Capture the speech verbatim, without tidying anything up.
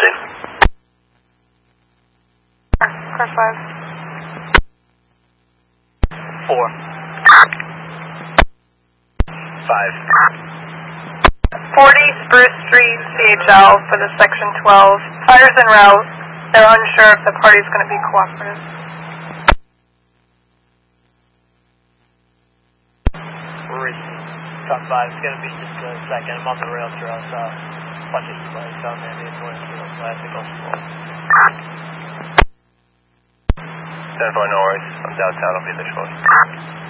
scene. Car five. Four. Five. forty Spruce Street, C H L for the Section twelve. Fire's en route. They're unsure if the party's going to be cooperative. Three. Car five. It's going to be just a second. I'm on the rail trail, so watch it place on there. The annoyance field, so I have to go slow. ten four, no worries. I'm downtown. I'll be there shortly.